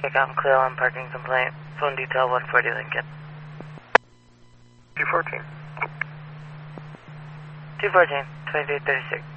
I'm Cleo on parking complaint. Phone detail 140 Lincoln. 214. 214, 2336.